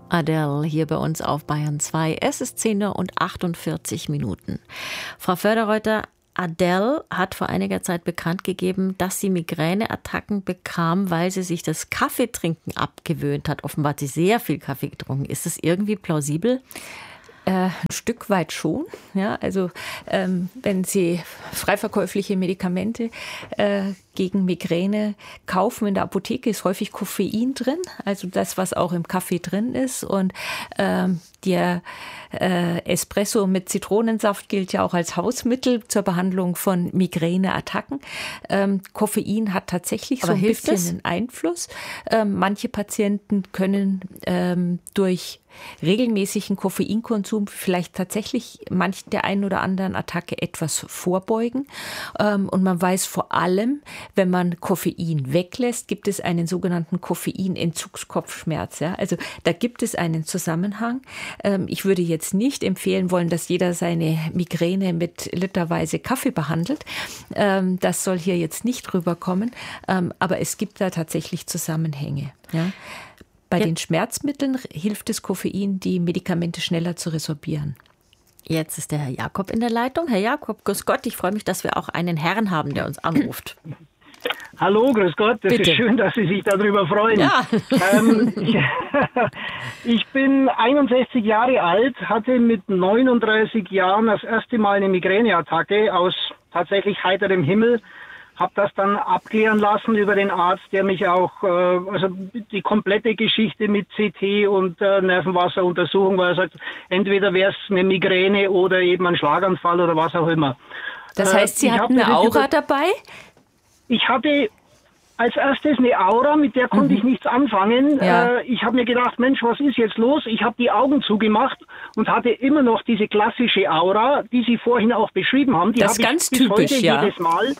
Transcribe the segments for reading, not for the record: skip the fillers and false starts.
Adele hier bei uns auf Bayern 2. Es ist 10:48 Minuten. Frau Förderreuter, Adele hat vor einiger Zeit bekannt gegeben, dass sie Migräneattacken bekam, weil sie sich das Kaffeetrinken abgewöhnt hat. Offenbar hat sie sehr viel Kaffee getrunken. Ist das irgendwie plausibel? Ein Stück weit schon. Ja, also wenn Sie freiverkäufliche Medikamente gegen Migräne kaufen in der Apotheke, ist häufig Koffein drin, also das, was auch im Kaffee drin ist. Und der Espresso mit Zitronensaft gilt ja auch als Hausmittel zur Behandlung von Migräneattacken. Koffein hat tatsächlich so ein bisschen einen Einfluss. Manche Patienten können durch regelmäßigen Koffeinkonsum vielleicht tatsächlich der einen oder anderen Attacke etwas vorbeugen. Und man weiß vor allem, wenn man Koffein weglässt, gibt es einen sogenannten Koffeinentzugskopfschmerz. Ja? Also da gibt es einen Zusammenhang. Ich würde jetzt nicht empfehlen wollen, dass jeder seine Migräne mit literweise Kaffee behandelt. Das soll hier jetzt nicht rüberkommen. Aber es gibt da tatsächlich Zusammenhänge. Ja? Bei den Schmerzmitteln hilft das Koffein, die Medikamente schneller zu resorbieren. Jetzt ist der Herr Jakob in der Leitung. Herr Jakob, grüß Gott, ich freue mich, dass wir auch einen Herrn haben, der uns anruft. Hallo, grüß Gott, das ist schön, dass Sie sich darüber freuen. Ja. Ich bin 61 Jahre alt, hatte mit 39 Jahren das erste Mal eine Migräneattacke aus tatsächlich heiterem Himmel. Habe das dann abklären lassen über den Arzt, der mich auch, also die komplette Geschichte mit CT und Nervenwasseruntersuchung, weil er sagt, entweder wäre es eine Migräne oder eben ein Schlaganfall oder was auch immer. Das heißt, Sie hatten eine Aura dabei? Ich hatte als erstes eine Aura, mit der konnte ich nichts anfangen. Ja. Ich habe mir gedacht, Mensch, was ist jetzt los? Ich habe die Augen zugemacht und hatte immer noch diese klassische Aura, die Sie vorhin auch beschrieben haben. Die das ist ganz typisch, ja. Jedes Mal.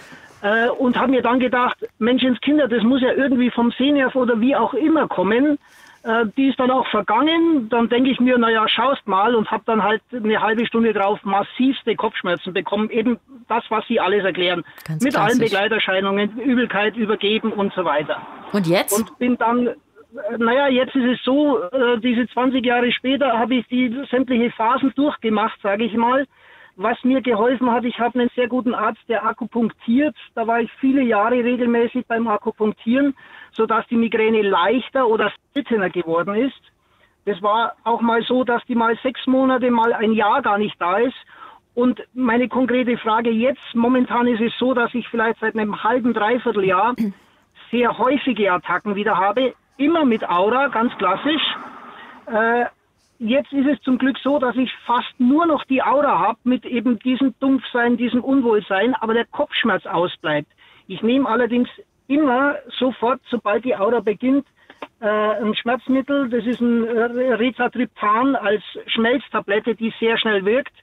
Und habe mir dann gedacht, Menschenskinder, das muss ja irgendwie vom Sehnerv oder wie auch immer kommen. Die ist dann auch vergangen. Dann denke ich mir, naja, schaust mal, und habe dann halt eine halbe Stunde drauf massivste Kopfschmerzen bekommen. Eben das, was Sie alles erklären. Ganz mit klassisch. Allen Begleiterscheinungen, Übelkeit, Übergeben und so weiter. Und jetzt? Und bin dann, jetzt ist es so, diese 20 Jahre später habe ich die sämtliche Phasen durchgemacht, sage ich mal. Was mir geholfen hat, ich habe einen sehr guten Arzt, der akupunktiert. Da war ich viele Jahre regelmäßig beim Akupunktieren, sodass die Migräne leichter oder seltener geworden ist. Das war auch mal so, dass die mal 6 Monate, mal ein Jahr gar nicht da ist. Und meine konkrete Frage jetzt, momentan ist es so, dass ich vielleicht seit einem halben, dreiviertel Jahr sehr häufige Attacken wieder habe. Immer mit Aura, ganz klassisch. Jetzt ist es zum Glück so, dass ich fast nur noch die Aura habe mit eben diesem Dumpfsein, diesem Unwohlsein, aber der Kopfschmerz ausbleibt. Ich nehme allerdings immer sofort, sobald die Aura beginnt, ein Schmerzmittel. Das ist ein Rizatriptan als Schmelztablette, die sehr schnell wirkt.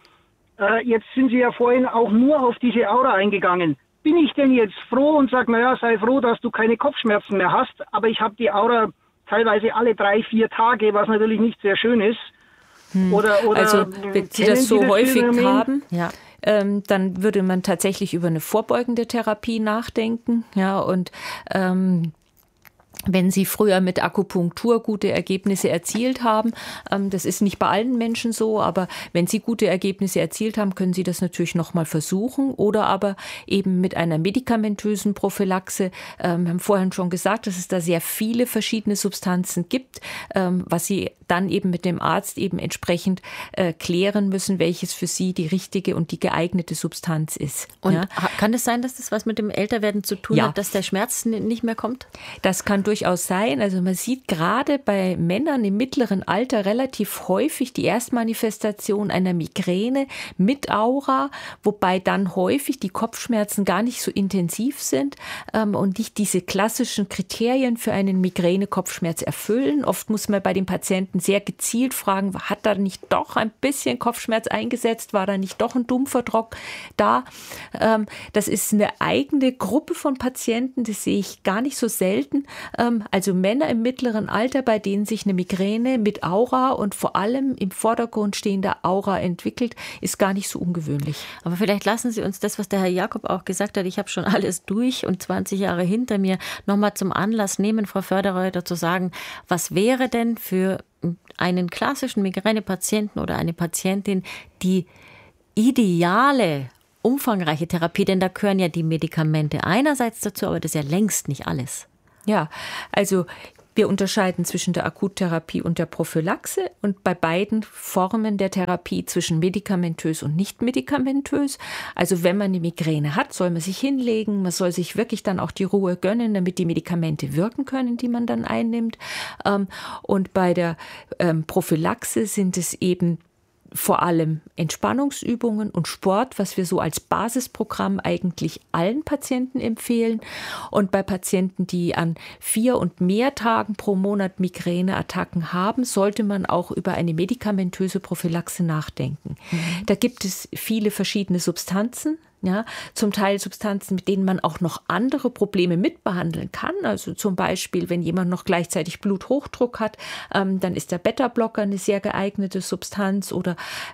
Jetzt sind Sie ja vorhin auch nur auf diese Aura eingegangen. Bin ich denn jetzt froh und sage, naja, sei froh, dass du keine Kopfschmerzen mehr hast, aber ich habe die Aura teilweise alle 3-4 Tage, was natürlich nicht sehr schön ist. Oder also, wenn Sie das so häufig haben, ja, dann würde man tatsächlich über eine vorbeugende Therapie nachdenken. Ja, und wenn Sie früher mit Akupunktur gute Ergebnisse erzielt haben, das ist nicht bei allen Menschen so, aber wenn Sie gute Ergebnisse erzielt haben, können Sie das natürlich nochmal versuchen oder aber eben mit einer medikamentösen Prophylaxe. Wir haben vorhin schon gesagt, dass es da sehr viele verschiedene Substanzen gibt, was Sie dann eben mit dem Arzt eben entsprechend klären müssen, welches für Sie die richtige und die geeignete Substanz ist. Und ja? Kann es sein, dass das was mit dem Älterwerden zu tun hat, dass der Schmerz nicht mehr kommt? Das kann durchaus sein. Also man sieht gerade bei Männern im mittleren Alter relativ häufig die Erstmanifestation einer Migräne mit Aura, wobei dann häufig die Kopfschmerzen gar nicht so intensiv sind und nicht diese klassischen Kriterien für einen Migräne-Kopfschmerz erfüllen. Oft muss man bei den Patienten sehr gezielt fragen, hat da nicht doch ein bisschen Kopfschmerz eingesetzt? War da nicht doch ein dumpfer Druck da? Das ist eine eigene Gruppe von Patienten, das sehe ich gar nicht so selten. Also Männer im mittleren Alter, bei denen sich eine Migräne mit Aura und vor allem im Vordergrund stehender Aura entwickelt, ist gar nicht so ungewöhnlich. Aber vielleicht lassen Sie uns das, was der Herr Jakob auch gesagt hat, ich habe schon alles durch und 20 Jahre hinter mir, nochmal zum Anlass nehmen, Frau Förderreuter, zu sagen, was wäre denn für einen klassischen Migränepatienten oder eine Patientin die ideale, umfangreiche Therapie, denn da gehören ja die Medikamente einerseits dazu, aber das ist ja längst nicht alles. Ja, also wir unterscheiden zwischen der Akuttherapie und der Prophylaxe und bei beiden Formen der Therapie zwischen medikamentös und nicht medikamentös. Also wenn man eine Migräne hat, soll man sich hinlegen, man soll sich wirklich dann auch die Ruhe gönnen, damit die Medikamente wirken können, die man dann einnimmt. Und bei der Prophylaxe sind es eben vor allem Entspannungsübungen und Sport, was wir so als Basisprogramm eigentlich allen Patienten empfehlen. Und bei Patienten, die an 4 und mehr Tagen pro Monat Migräneattacken haben, sollte man auch über eine medikamentöse Prophylaxe nachdenken. Da gibt es viele verschiedene Substanzen. Ja, zum Teil Substanzen, mit denen man auch noch andere Probleme mitbehandeln kann. Also zum Beispiel, wenn jemand noch gleichzeitig Bluthochdruck hat, dann ist der Beta-Blocker eine sehr geeignete Substanz. Oder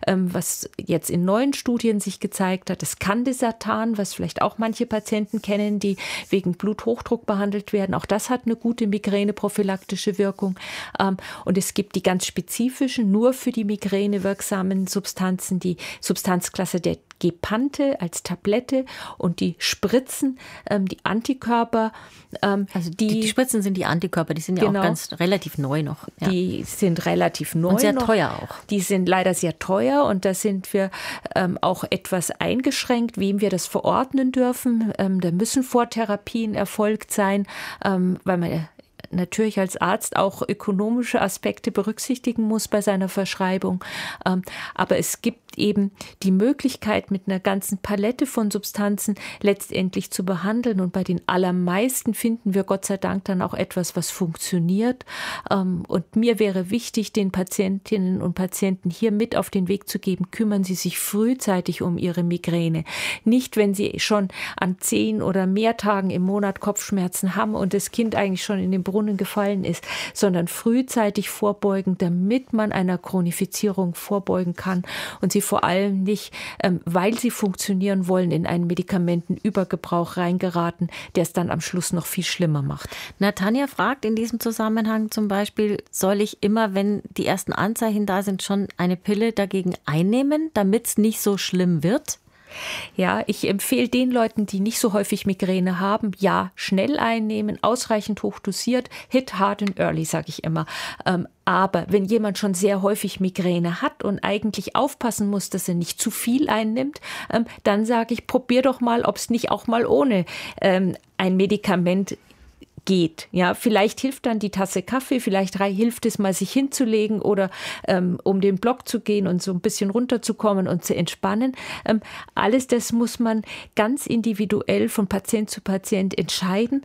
was jetzt in neuen Studien sich gezeigt hat, das Candesartan, was vielleicht auch manche Patienten kennen, die wegen Bluthochdruck behandelt werden. Auch das hat eine gute migräneprophylaktische Wirkung. Und es gibt die ganz spezifischen, nur für die Migräne wirksamen Substanzen, die Substanzklasse der Gepante als Tablette und die Spritzen, die Antikörper. Also die Spritzen sind die Antikörper, die sind ja auch ganz relativ neu noch. Ja. Die sind relativ neu. Und sehr teuer auch. Die sind leider sehr teuer und da sind wir auch etwas eingeschränkt, wem wir das verordnen dürfen. Da müssen Vortherapien erfolgt sein, weil man natürlich als Arzt auch ökonomische Aspekte berücksichtigen muss bei seiner Verschreibung. Aber es gibt eben die Möglichkeit, mit einer ganzen Palette von Substanzen letztendlich zu behandeln. Und bei den allermeisten finden wir Gott sei Dank dann auch etwas, was funktioniert. Und mir wäre wichtig, den Patientinnen und Patienten hier mit auf den Weg zu geben, kümmern Sie sich frühzeitig um Ihre Migräne. Nicht, wenn Sie schon an 10 oder mehr Tagen im Monat Kopfschmerzen haben und das Kind eigentlich schon in den Brunnen gefallen ist, sondern frühzeitig vorbeugen, damit man einer Chronifizierung vorbeugen kann und sie vor allem nicht, weil sie funktionieren wollen, in einen Medikamentenübergebrauch reingeraten, der es dann am Schluss noch viel schlimmer macht. Tanja fragt in diesem Zusammenhang zum Beispiel, soll ich immer, wenn die ersten Anzeichen da sind, schon eine Pille dagegen einnehmen, damit es nicht so schlimm wird? Ja, ich empfehle den Leuten, die nicht so häufig Migräne haben, ja, schnell einnehmen, ausreichend hochdosiert, hit hard and early, sage ich immer. Aber wenn jemand schon sehr häufig Migräne hat und eigentlich aufpassen muss, dass er nicht zu viel einnimmt, dann sage ich, probier doch mal, ob es nicht auch mal ohne ein Medikament geht. Ja, vielleicht hilft dann die Tasse Kaffee, vielleicht hilft es mal, sich hinzulegen oder um den Block zu gehen und so ein bisschen runterzukommen und zu entspannen. Alles das muss man ganz individuell von Patient zu Patient entscheiden.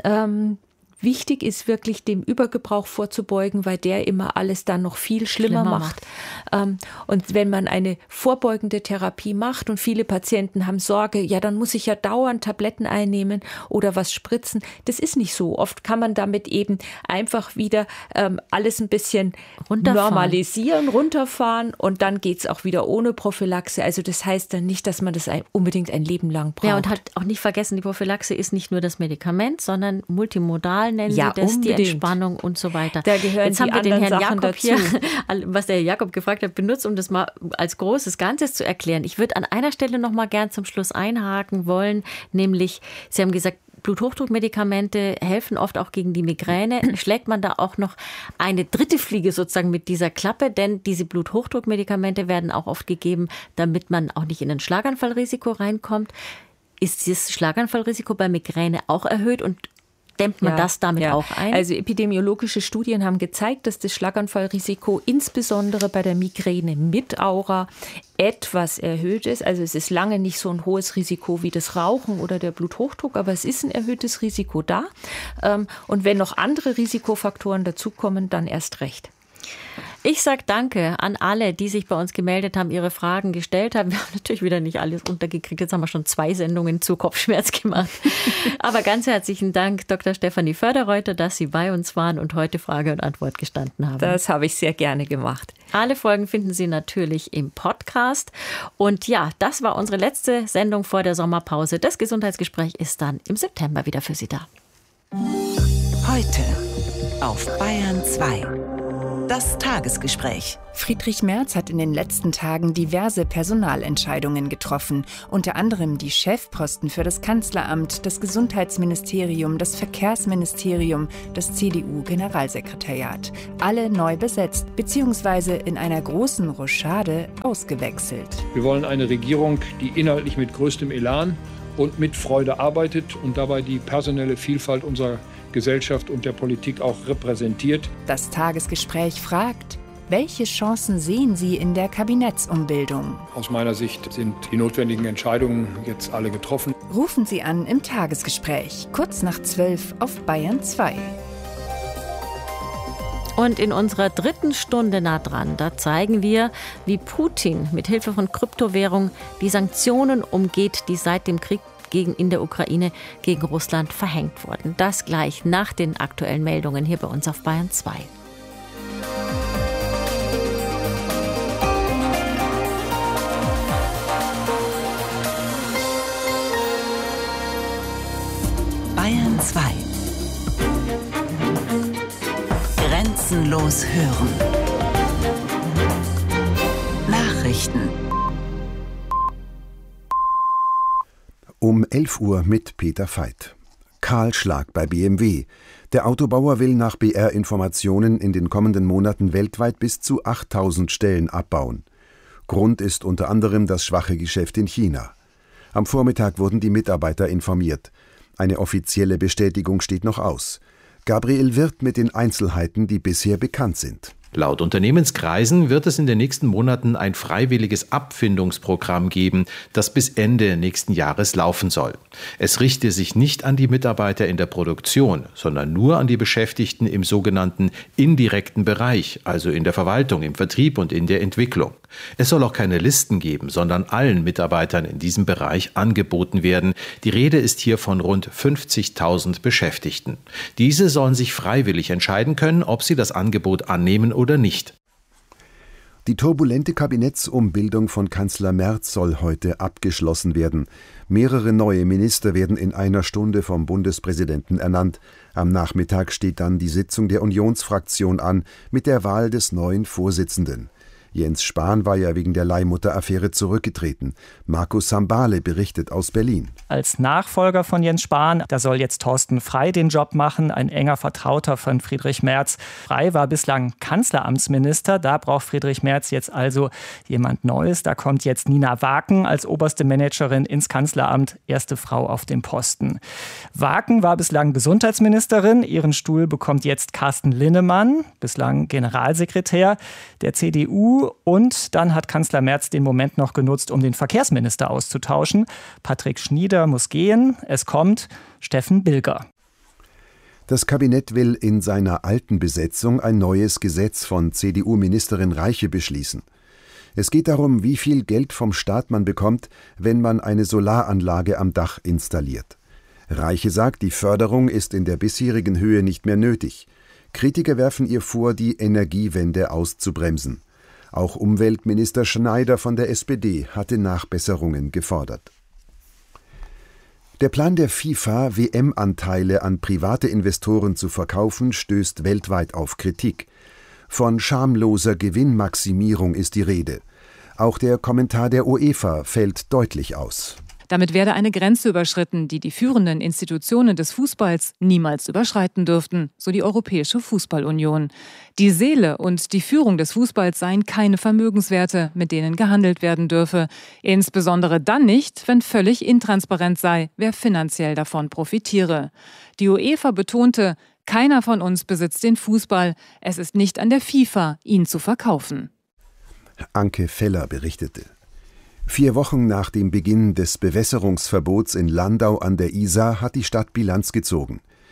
Wichtig ist wirklich, dem Übergebrauch vorzubeugen, weil der immer alles dann noch viel schlimmer macht. Und wenn man eine vorbeugende Therapie macht und viele Patienten haben Sorge, ja, dann muss ich ja dauernd Tabletten einnehmen oder was spritzen. Das ist nicht so. Oft kann man damit eben einfach wieder alles ein bisschen normalisieren, runterfahren und dann geht's auch wieder ohne Prophylaxe. Also das heißt dann nicht, dass man das unbedingt ein Leben lang braucht. Ja, und halt auch nicht vergessen, die Prophylaxe ist nicht nur das Medikament, sondern multimodal nennen Sie das, unbedingt. Die Entspannung und so weiter. Da gehören Jetzt haben wir den Herrn Sachen Jakob dazu. hier, was der Herr Jakob gefragt hat, benutzt, um das mal als großes Ganzes zu erklären. Ich würde an einer Stelle noch mal gern zum Schluss einhaken wollen, nämlich, Sie haben gesagt, Bluthochdruckmedikamente helfen oft auch gegen die Migräne. Schlägt man da auch noch eine dritte Fliege sozusagen mit dieser Klappe? Denn diese Bluthochdruckmedikamente werden auch oft gegeben, damit man auch nicht in ein Schlaganfallrisiko reinkommt. Ist das Schlaganfallrisiko bei Migräne auch erhöht und dämmt man das damit auch ein? Also epidemiologische Studien haben gezeigt, dass das Schlaganfallrisiko insbesondere bei der Migräne mit Aura etwas erhöht ist. Also es ist lange nicht so ein hohes Risiko wie das Rauchen oder der Bluthochdruck, aber es ist ein erhöhtes Risiko da. Und wenn noch andere Risikofaktoren dazukommen, dann erst recht. Ich sage danke an alle, die sich bei uns gemeldet haben, ihre Fragen gestellt haben. Wir haben natürlich wieder nicht alles untergekriegt. Jetzt haben wir schon 2 Sendungen zu Kopfschmerz gemacht. Aber ganz herzlichen Dank, Dr. Stefanie Förderreuter, dass Sie bei uns waren und heute Frage und Antwort gestanden haben. Das habe ich sehr gerne gemacht. Alle Folgen finden Sie natürlich im Podcast. Und ja, das war unsere letzte Sendung vor der Sommerpause. Das Gesundheitsgespräch ist dann im September wieder für Sie da. Heute auf Bayern 2. Das Tagesgespräch. Friedrich Merz hat in den letzten Tagen diverse Personalentscheidungen getroffen. Unter anderem die Chefposten für das Kanzleramt, das Gesundheitsministerium, das Verkehrsministerium, das CDU-Generalsekretariat. Alle neu besetzt bzw. in einer großen Rochade ausgewechselt. Wir wollen eine Regierung, die inhaltlich mit größtem Elan und mit Freude arbeitet und dabei die personelle Vielfalt unserer Gesellschaft und der Politik auch repräsentiert. Das Tagesgespräch fragt, welche Chancen sehen Sie in der Kabinettsumbildung? Aus meiner Sicht sind die notwendigen Entscheidungen jetzt alle getroffen. Rufen Sie an im Tagesgespräch, kurz nach 12 auf Bayern 2. Und in unserer 3. Stunde nah dran, da zeigen wir, wie Putin mit Hilfe von Kryptowährung die Sanktionen umgeht, die seit dem Krieg in der Ukraine gegen Russland verhängt wurden. Das gleich nach den aktuellen Meldungen hier bei uns auf Bayern 2. Bayern 2. Grenzenlos hören. Nachrichten. Um 11 Uhr mit Peter Veit. Kahlschlag bei BMW. Der Autobauer will nach BR-Informationen in den kommenden Monaten weltweit bis zu 8.000 Stellen abbauen. Grund ist unter anderem das schwache Geschäft in China. Am Vormittag wurden die Mitarbeiter informiert. Eine offizielle Bestätigung steht noch aus. Gabriel Wirth mit den Einzelheiten, die bisher bekannt sind. Laut Unternehmenskreisen wird es in den nächsten Monaten ein freiwilliges Abfindungsprogramm geben, das bis Ende nächsten Jahres laufen soll. Es richte sich nicht an die Mitarbeiter in der Produktion, sondern nur an die Beschäftigten im sogenannten indirekten Bereich, also in der Verwaltung, im Vertrieb und in der Entwicklung. Es soll auch keine Listen geben, sondern allen Mitarbeitern in diesem Bereich angeboten werden. Die Rede ist hier von rund 50.000 Beschäftigten. Diese sollen sich freiwillig entscheiden können, ob sie das Angebot annehmen oder nicht. Die turbulente Kabinettsumbildung von Kanzler Merz soll heute abgeschlossen werden. Mehrere neue Minister werden in einer Stunde vom Bundespräsidenten ernannt. Am Nachmittag steht dann die Sitzung der Unionsfraktion an mit der Wahl des neuen Vorsitzenden. Jens Spahn war ja wegen der Leihmutter-Affäre zurückgetreten. Markus Sambale berichtet aus Berlin. Als Nachfolger von Jens Spahn, da soll jetzt Thorsten Frey den Job machen, ein enger Vertrauter von Friedrich Merz. Frey war bislang Kanzleramtsminister, da braucht Friedrich Merz jetzt also jemand Neues. Da kommt jetzt Nina Waken als oberste Managerin ins Kanzleramt, erste Frau auf dem Posten. Waken war bislang Gesundheitsministerin, ihren Stuhl bekommt jetzt Carsten Linnemann, bislang Generalsekretär der CDU. Und dann hat Kanzler Merz den Moment noch genutzt, um den Verkehrsminister auszutauschen. Patrick Schnieder muss gehen. Es kommt Steffen Bilger. Das Kabinett will in seiner alten Besetzung ein neues Gesetz von CDU-Ministerin Reiche beschließen. Es geht darum, wie viel Geld vom Staat man bekommt, wenn man eine Solaranlage am Dach installiert. Reiche sagt, die Förderung ist in der bisherigen Höhe nicht mehr nötig. Kritiker werfen ihr vor, die Energiewende auszubremsen. Auch Umweltminister Schneider von der SPD hatte Nachbesserungen gefordert. Der Plan der FIFA, WM-Anteile an private Investoren zu verkaufen, stößt weltweit auf Kritik. Von schamloser Gewinnmaximierung ist die Rede. Auch der Kommentar der UEFA fällt deutlich aus. Damit werde eine Grenze überschritten, die die führenden Institutionen des Fußballs niemals überschreiten dürften, so die Europäische Fußballunion. Die Seele und die Führung des Fußballs seien keine Vermögenswerte, mit denen gehandelt werden dürfe. Insbesondere dann nicht, wenn völlig intransparent sei, wer finanziell davon profitiere. Die UEFA betonte, keiner von uns besitzt den Fußball. Es ist nicht an der FIFA, ihn zu verkaufen. Anke Feller berichtete. 4 Wochen nach dem Beginn des Bewässerungsverbots in Landau an der Isar hat die Stadt Bilanz gezogen.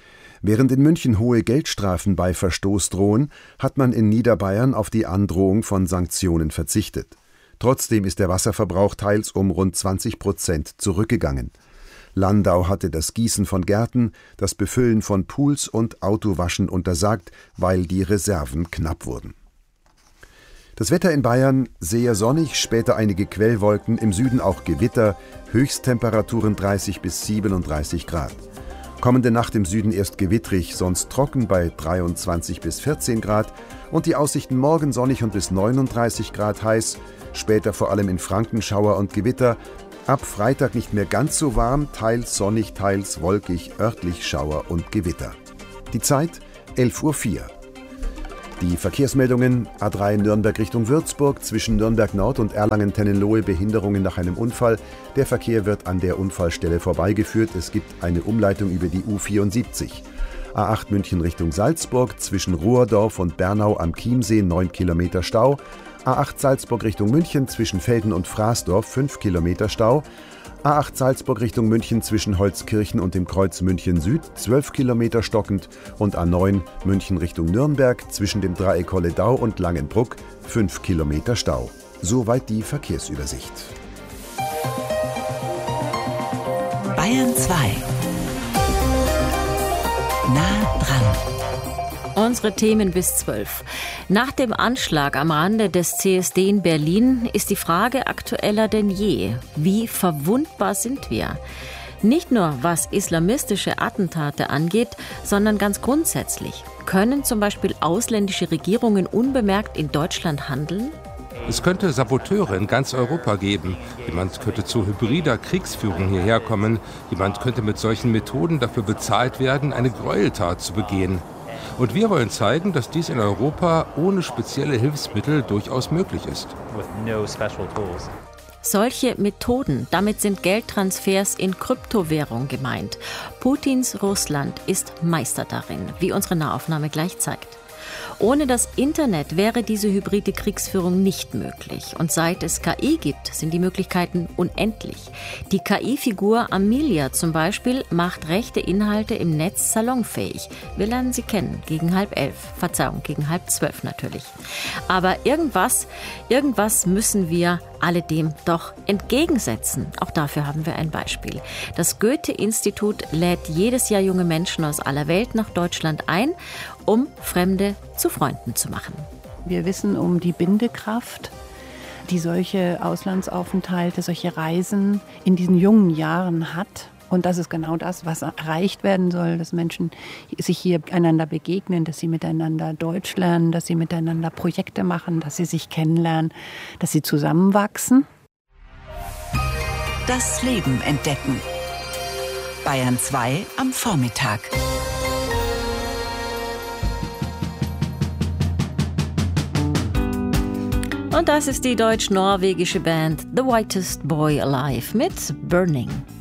Während in München hohe Geldstrafen bei Verstoß drohen, hat man in Niederbayern auf die Androhung von Sanktionen verzichtet. Trotzdem ist der Wasserverbrauch teils um rund 20% zurückgegangen. Landau hatte das Gießen von Gärten, das Befüllen von Pools und Autowaschen untersagt, weil die Reserven knapp wurden. Das Wetter in Bayern sehr sonnig, später einige Quellwolken, im Süden auch Gewitter, Höchsttemperaturen 30 bis 37 Grad. Kommende Nacht im Süden erst gewittrig, sonst trocken bei 23 bis 14 Grad und die Aussichten morgen sonnig und bis 39 Grad heiß, später vor allem in Franken Schauer und Gewitter, ab Freitag nicht mehr ganz so warm, teils sonnig, teils wolkig, örtlich Schauer und Gewitter. Die Zeit 11:04 Uhr. Die Verkehrsmeldungen: A3 Nürnberg Richtung Würzburg, zwischen Nürnberg Nord und Erlangen-Tennenlohe Behinderungen nach einem Unfall. Der Verkehr wird an der Unfallstelle vorbeigeführt. Es gibt eine Umleitung über die U74. A8 München Richtung Salzburg, zwischen Ruhrdorf und Bernau am Chiemsee 9 Kilometer Stau. A8 Salzburg Richtung München, zwischen Velden und Fraßdorf 5 Kilometer Stau. A8 Salzburg Richtung München, zwischen Holzkirchen und dem Kreuz München Süd 12 Kilometer stockend und A9 München Richtung Nürnberg, zwischen dem Dreieck Holledau und Langenbruck 5 Kilometer Stau. Soweit die Verkehrsübersicht. Bayern 2. Nah dran. Unsere Themen bis 12. Nach dem Anschlag am Rande des CSD in Berlin ist die Frage aktueller denn je. Wie verwundbar sind wir? Nicht nur was islamistische Attentate angeht, sondern ganz grundsätzlich. Können zum Beispiel ausländische Regierungen unbemerkt in Deutschland handeln? Es könnte Saboteure in ganz Europa geben. Jemand könnte zu hybrider Kriegsführung hierher kommen. Jemand könnte mit solchen Methoden dafür bezahlt werden, eine Gräueltat zu begehen. Und wir wollen zeigen, dass dies in Europa ohne spezielle Hilfsmittel durchaus möglich ist. Solche Methoden, damit sind Geldtransfers in Kryptowährung gemeint. Putins Russland ist Meister darin, wie unsere Nahaufnahme gleich zeigt. Ohne das Internet wäre diese hybride Kriegsführung nicht möglich. Und seit es KI gibt, sind die Möglichkeiten unendlich. Die KI-Figur Amelia zum Beispiel macht rechte Inhalte im Netz salonfähig. Wir lernen sie kennen, gegen 10:30. Verzeihung, gegen 11:30 natürlich. Aber irgendwas müssen wir alledem doch entgegensetzen. Auch dafür haben wir ein Beispiel. Das Goethe-Institut lädt jedes Jahr junge Menschen aus aller Welt nach Deutschland ein, um Fremde zu Freunden zu machen. Wir wissen um die Bindekraft, die solche Auslandsaufenthalte, solche Reisen in diesen jungen Jahren hat. Und das ist genau das, was erreicht werden soll, dass Menschen sich hier einander begegnen, dass sie miteinander Deutsch lernen, dass sie miteinander Projekte machen, dass sie sich kennenlernen, dass sie zusammenwachsen. Das Leben entdecken. Bayern 2 am Vormittag. Und das ist die deutsch-norwegische Band The Whitest Boy Alive mit Burning.